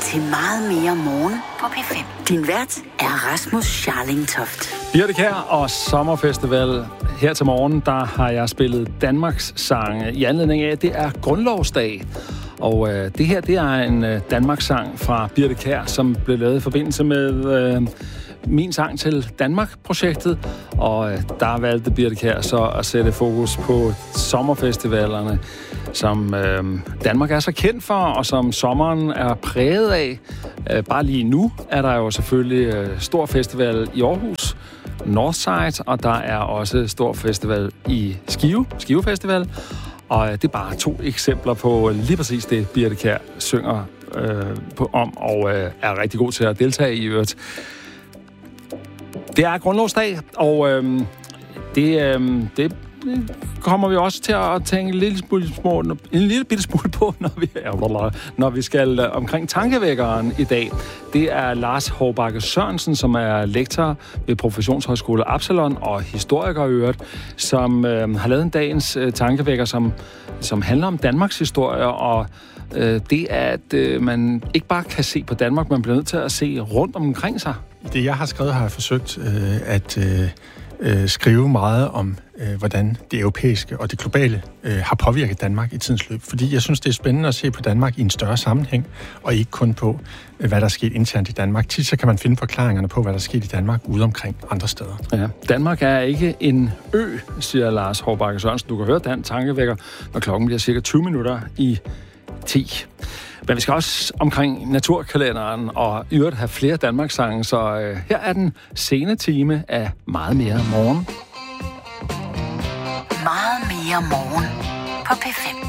til Meget mere morgen på P5. Din vært er Rasmus Scharling-Toft. Birthe Kjær og Sommerfestival. Her til morgen, der har jeg spillet Danmarks sange i anledning af, at det er grundlovsdag. Og det her, det er en Danmarks sang fra Birthe Kjær, som blev lavet i forbindelse med Min sang til Danmark-projektet. Og der valgte Birthe Kjær så at sætte fokus på sommerfestivalerne, som Danmark er så kendt for, og som sommeren er præget af. Bare lige nu er der jo selvfølgelig stor festival i Aarhus, Northside, og der er også stor festival i Skive Festival. Og det er bare 2 eksempler på lige præcis det, Birthe Kjær synger om, og er rigtig god til at deltage i øvrigt. Det er grundlovsdag, og det kommer vi også til at tænke en lille bitte smule på, når vi skal omkring tankevækkeren i dag. Det er Lars Hovbakke Sørensen, som er lektor ved Professionshøjskole Absalon og historiker i øvrigt, som har lavet en dagens tankevækker, som handler om Danmarks historie, og det er, at man ikke bare kan se på Danmark, man bliver nødt til at se rundt omkring sig. Det, jeg har skrevet, har jeg forsøgt at skrive meget om, hvordan det europæiske og det globale har påvirket Danmark i tidens løb. Fordi jeg synes, det er spændende at se på Danmark i en større sammenhæng, og ikke kun på, hvad der er sket internt i Danmark. Tit så kan man finde forklaringerne på, hvad der er sket i Danmark ude omkring andre steder. Ja, Danmark er ikke en ø, siger Lars Hovbakke Sørensen. Du kan høre den tankevækker, når klokken bliver cirka 20 minutter i 10. Men vi skal også omkring naturkalenderen og i øvrigt have flere Danmarkssange, så her er den sene time af Meget mere morgen. Meget mere morgen på P5.